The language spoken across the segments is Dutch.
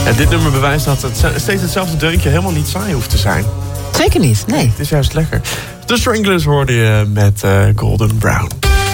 En dit nummer bewijst dat het steeds hetzelfde deuntje helemaal niet saai hoeft te zijn. Zeker niet, nee. Het is juist lekker. The Stranglers hoorde je met Golden Brown.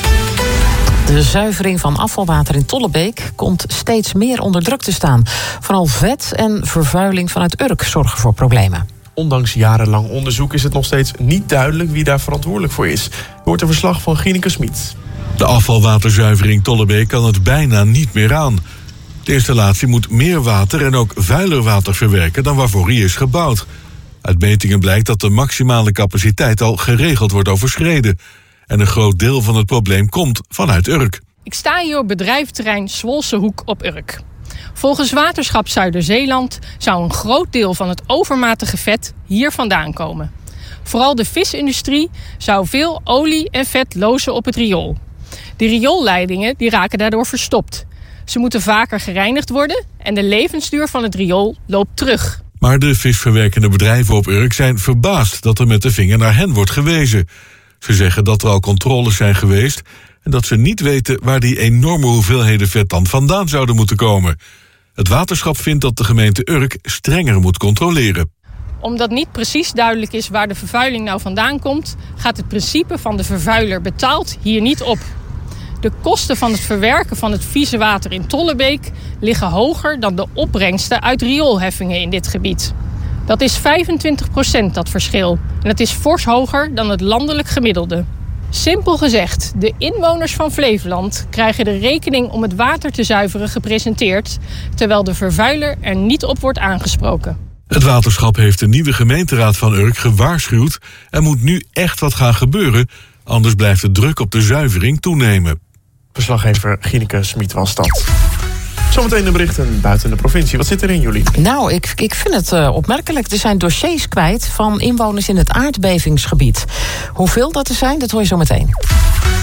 De zuivering van afvalwater in Tollebeek komt steeds meer onder druk te staan. Vooral vet en vervuiling vanuit Urk zorgen voor problemen. Ondanks jarenlang onderzoek is het nog steeds niet duidelijk wie daar verantwoordelijk voor is. Je hoort een verslag van Gineke Smit. De afvalwaterzuivering Tollebeek kan het bijna niet meer aan. De installatie moet meer water en ook vuiler water verwerken dan waarvoor hij is gebouwd. Uit metingen blijkt dat de maximale capaciteit al geregeld wordt overschreden. En een groot deel van het probleem komt vanuit Urk. Ik sta hier op bedrijventerrein Zwolsehoek op Urk. Volgens Waterschap Zuiderzeeland zou een groot deel van het overmatige vet hier vandaan komen. Vooral de visindustrie zou veel olie en vet lozen op het riool. De rioolleidingen raken daardoor verstopt. Ze moeten vaker gereinigd worden en de levensduur van het riool loopt terug. Maar de visverwerkende bedrijven op Urk zijn verbaasd dat er met de vinger naar hen wordt gewezen. Ze zeggen dat er al controles zijn geweest en dat ze niet weten waar die enorme hoeveelheden vet dan vandaan zouden moeten komen. Het waterschap vindt dat de gemeente Urk strenger moet controleren. Omdat niet precies duidelijk is waar de vervuiling nou vandaan komt, gaat het principe van de vervuiler betaalt hier niet op. De kosten van het verwerken van het vieze water in Tollebeek liggen hoger dan de opbrengsten uit rioolheffingen in dit gebied. Dat is 25% dat verschil. En dat is fors hoger dan het landelijk gemiddelde. Simpel gezegd, de inwoners van Flevoland krijgen de rekening om het water te zuiveren gepresenteerd, terwijl de vervuiler er niet op wordt aangesproken. Het waterschap heeft de nieuwe gemeenteraad van Urk gewaarschuwd. Er moet nu echt wat gaan gebeuren, anders blijft de druk op de zuivering toenemen. Verslaggever Gineke Smit was dat. Zometeen de berichten buiten de provincie. Wat zit er in jullie? Nou, ik vind het opmerkelijk. Er zijn dossiers kwijt van inwoners in het aardbevingsgebied. Hoeveel dat er zijn, dat hoor je zo meteen.